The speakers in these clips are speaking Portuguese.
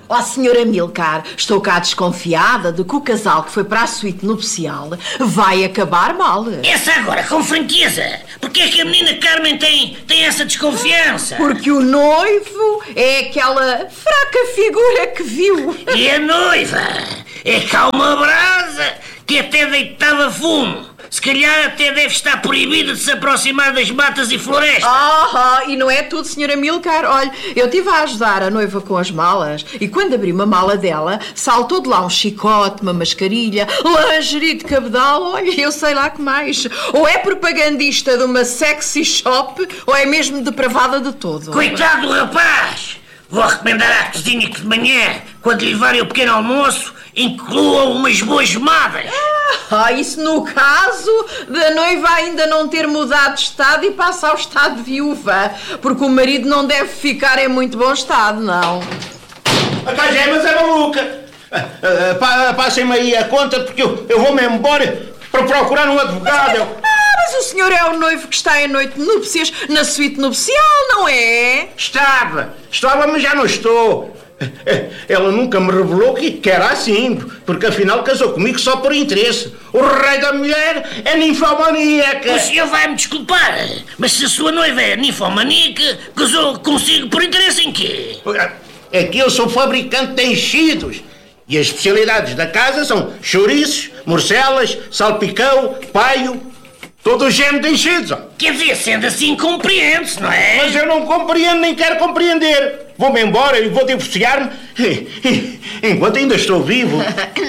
Ó, senhora Amilcar, estou cá desconfiada de que o casal que foi para a suíte nupcial vai acabar mal. Essa agora, com franqueza. Porque é que a menina Carmen tem essa desconfiança? Porque o noivo é aquela fraca figura que viu. E a noiva é cá uma brasa que até deitava fumo. Se calhar até deve estar proibida de se aproximar das matas e florestas. E não é tudo, senhora Amilcar. Olha, eu estive a ajudar a noiva com as malas e quando abri uma mala dela, saltou de lá um chicote, uma mascarilha, lingerie de cabedal, olha, eu sei lá que mais. Ou é propagandista de uma sexy shop ou é mesmo depravada de todo. Coitado do rapaz! Vou recomendar à cozinha que de manhã, quando lhe levarem o pequeno almoço, incluam umas boas gemadas. Isso no caso da noiva ainda não ter mudado de estado e passa ao estado de viúva, porque o marido não deve ficar em muito bom estado, não. A Cagemas é maluca. Passem-me aí a conta porque eu vou-me embora para procurar um advogado. Mas o senhor é o noivo que está em noite de núpcias na suíte nupcial, não é? Estava, mas já não estou. Ela nunca me revelou que era assim, porque afinal casou comigo só por interesse. O rei da mulher é ninfomaníaca. O senhor vai-me desculpar, mas se a sua noiva é ninfomaníaca, casou consigo por interesse em quê? É que eu sou fabricante de enchidos e as especialidades da casa são chouriços, morcelas, salpicão, paio, todo o género de enchidos. Quer dizer, sendo assim, compreende-se, não é? Mas eu não compreendo nem quero compreender. Vou-me embora e vou divorciar-me enquanto ainda estou vivo.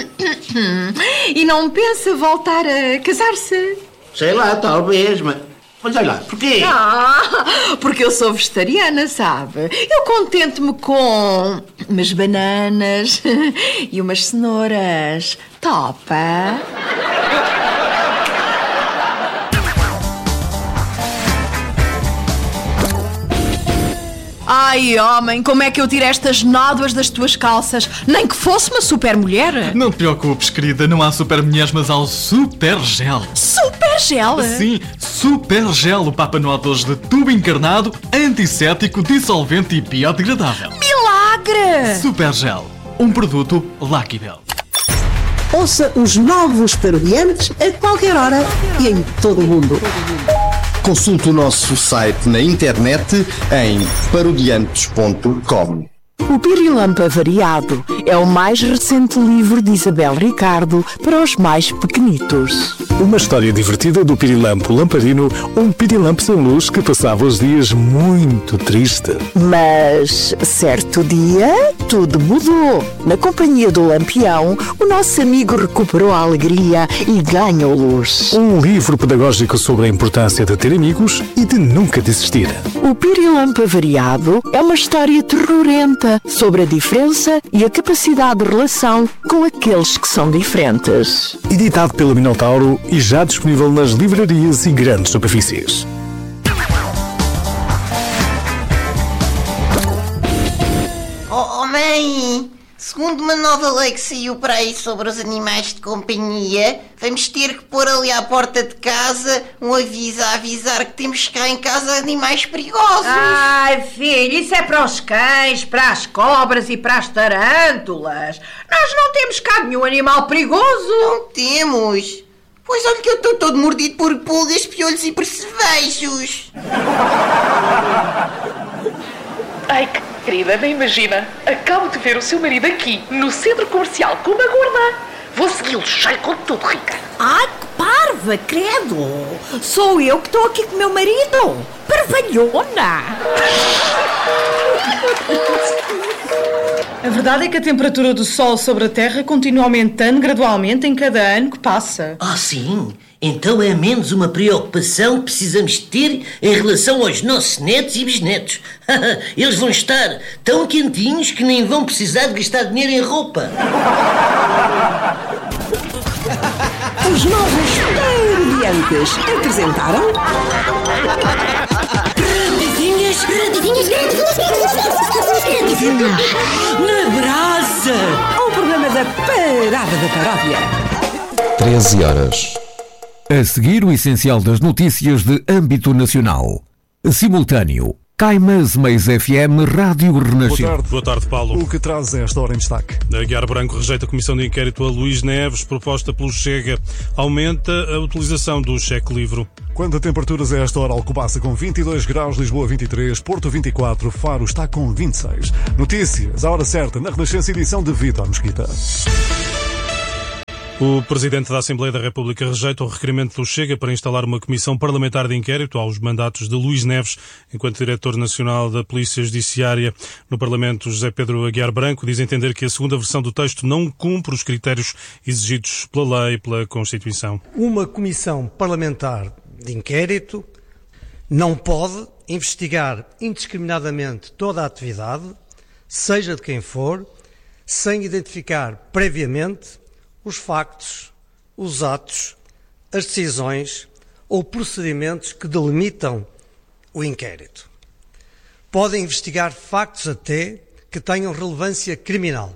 E não pensa voltar a casar-se? Sei lá, talvez, mas olha lá, porquê? Porque eu sou vegetariana, sabe? Eu contento-me com umas bananas e umas cenouras. Topa? Ai, homem, como é que eu tiro estas nódoas das tuas calças? Nem que fosse uma super mulher. Não te preocupes, querida, não há super mulheres, mas há o Super Gel. Super Gel? Sim, Super Gel, o Papa Noel de tubo encarnado, antisséptico, dissolvente e biodegradável. Milagre! Super Gel, um produto Lucky Bell. Ouça os novos Parodiantes a qualquer hora e em todo o mundo. Consulte o nosso site na internet em parodiantes.com. O Pirilampo Avariado é o mais recente livro de Isabel Ricardo para os mais pequenitos. Uma história divertida do Pirilampo Lamparino, um pirilampo sem luz que passava os dias muito triste. Mas, certo dia, tudo mudou. Na companhia do Lampião, o nosso amigo recuperou a alegria e ganhou luz. Um livro pedagógico sobre a importância de ter amigos e de nunca desistir. O Pirilampo Avariado é uma história terrorenta sobre a diferença e a capacidade de relação com aqueles que são diferentes. Editado pelo Minotauro e já disponível nas livrarias e grandes superfícies. Oh, mãe! Segundo uma nova lei que saiu para aí sobre os animais de companhia, vamos ter que pôr ali à porta de casa um aviso a avisar que temos cá em casa animais perigosos. Ai, filho, isso é para os cães, para as cobras e para as tarântulas. Nós não temos cá nenhum animal perigoso. Não temos. Pois olha que eu estou todo mordido por pulgas, piolhos e percevejos. Ai, que querida, nem imagina. Acabo de ver o seu marido aqui, no centro comercial, com uma gorda. Vou segui-lo, cheio com tudo, Ricardo. Ai, que parva, credo. Sou eu que estou aqui com o meu marido. Parvalhona. A verdade é que a temperatura do Sol sobre a Terra continua aumentando gradualmente em cada ano que passa. Sim? Então é menos uma preocupação que precisamos ter em relação aos nossos netos e bisnetos. Eles vão estar tão quentinhos que nem vão precisar de gastar dinheiro em roupa. Os novos Parodiantes apresentaram... Radinhas na brasa. Um programa da Parada da Paródia. 13 horas. A seguir, o essencial das notícias de âmbito nacional. Simultâneo Caimas Mais FM Rádio Renascença. Boa tarde, Paulo. O que traz esta hora em destaque? A Guiar Branco rejeita a comissão de inquérito a Luís Neves, proposta pelo Chega. Aumenta a utilização do cheque livre. Quanto a temperaturas a esta hora, Alcobaça com 22 graus, Lisboa 23, Porto 24, Faro está com 26. Notícias, à hora certa, na Renascença, edição de Vítor Mesquita. O Presidente da Assembleia da República rejeita o requerimento do Chega para instalar uma comissão parlamentar de inquérito aos mandatos de Luís Neves, enquanto Diretor Nacional da Polícia Judiciária. No Parlamento, José Pedro Aguiar Branco diz entender que a segunda versão do texto não cumpre os critérios exigidos pela lei e pela Constituição. Uma comissão parlamentar de inquérito não pode investigar indiscriminadamente toda a atividade, seja de quem for, sem identificar previamente os factos, os atos, as decisões ou procedimentos que delimitam o inquérito. Podem investigar factos até que tenham relevância criminal,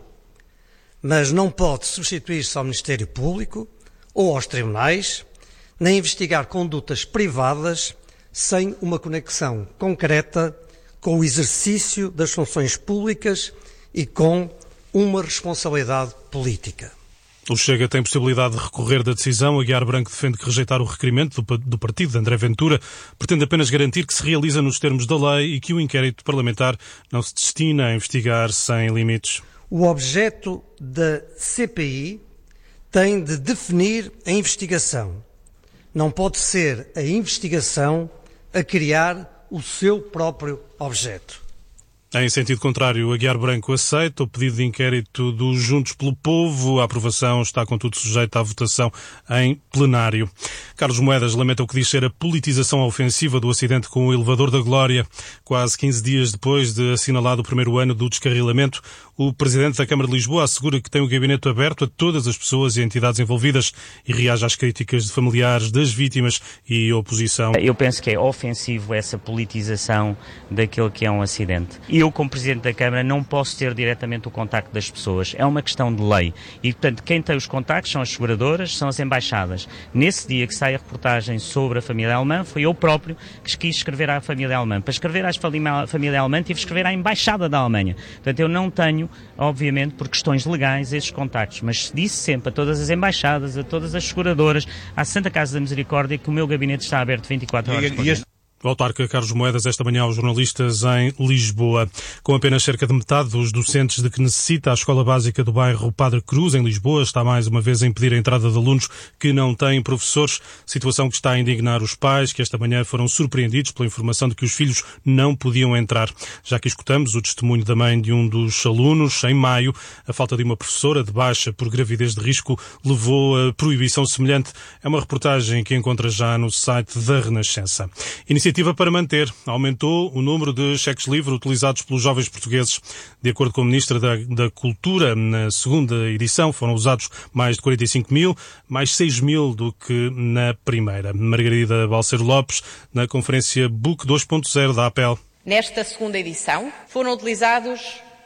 mas não pode substituir-se ao Ministério Público ou aos tribunais, nem investigar condutas privadas sem uma conexão concreta com o exercício das funções públicas e com uma responsabilidade política. O Chega tem possibilidade de recorrer da decisão. Aguiar Branco defende que rejeitar o requerimento do partido de André Ventura pretende apenas garantir que se realiza nos termos da lei e que o inquérito parlamentar não se destina a investigar sem limites. O objeto da CPI tem de definir a investigação. Não pode ser a investigação a criar o seu próprio objeto. Em sentido contrário, Aguiar Branco aceita o pedido de inquérito dos Juntos pelo Povo. A aprovação está, contudo, sujeita à votação em plenário. Carlos Moedas lamenta o que diz ser a politização ofensiva do acidente com o elevador da Glória. Quase 15 dias depois de assinalado o primeiro ano do descarrilamento, o Presidente da Câmara de Lisboa assegura que tem o gabinete aberto a todas as pessoas e entidades envolvidas e reage às críticas de familiares das vítimas e oposição. Eu penso que é ofensivo essa politização daquilo que é um acidente. Eu, como Presidente da Câmara, não posso ter diretamente o contacto das pessoas. É uma questão de lei. E, portanto, quem tem os contactos são as seguradoras, são as embaixadas. Nesse dia que sai a reportagem sobre a família alemã, foi eu próprio que quis escrever à família alemã. Para escrever à família alemã, tive que escrever à Embaixada da Alemanha. Portanto, eu não tenho, obviamente, por questões legais, esses contactos. Mas disse sempre a todas as embaixadas, a todas as seguradoras, à Santa Casa da Misericórdia, que o meu gabinete está aberto 24 horas por dia. O autarca Carlos Moedas esta manhã aos jornalistas em Lisboa. Com apenas cerca de metade dos docentes de que necessita, a Escola Básica do bairro Padre Cruz, em Lisboa, está mais uma vez a impedir a entrada de alunos que não têm professores, situação que está a indignar os pais, que esta manhã foram surpreendidos pela informação de que os filhos não podiam entrar. Já que escutamos o testemunho da mãe de um dos alunos, em maio, a falta de uma professora de baixa por gravidez de risco levou a proibição semelhante. É uma reportagem que encontra já no site da Renascença. Iniciativa para manter. Aumentou o número de cheques livre utilizados pelos jovens portugueses. De acordo com a Ministra da Cultura, na segunda edição foram usados mais de 45 mil, mais 6 mil do que na primeira. Margarida Balseiro Lopes, na conferência Book 2.0 da APEL. Nesta segunda edição foram utilizados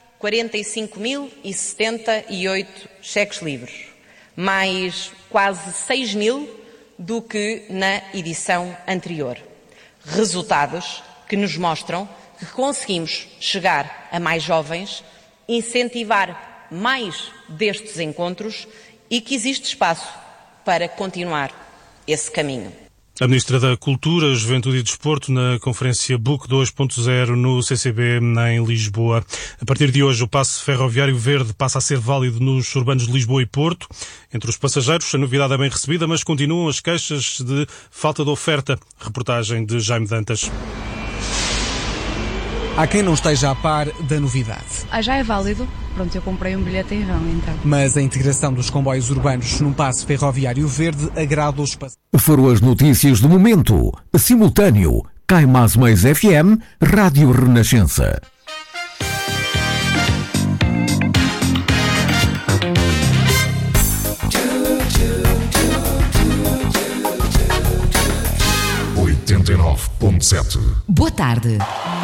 45.078 cheques livres, mais quase 6 mil do que na edição anterior. Resultados que nos mostram que conseguimos chegar a mais jovens, incentivar mais destes encontros e que existe espaço para continuar esse caminho. A Ministra da Cultura, Juventude e Desporto na conferência Book 2.0 no CCB em Lisboa. A partir de hoje o passe ferroviário verde passa a ser válido nos urbanos de Lisboa e Porto. Entre os passageiros a novidade é bem recebida, mas continuam as queixas de falta de oferta. Reportagem de Jaime Dantas. Há quem não esteja a par da novidade. Já é válido? Pronto, eu comprei um bilhete em vão, então. Mas a integração dos comboios urbanos num passe ferroviário verde agrada os passageiros. Foram as notícias do momento. Simultâneo. Caimas Mais FM, Rádio Renascença. .7. Boa tarde.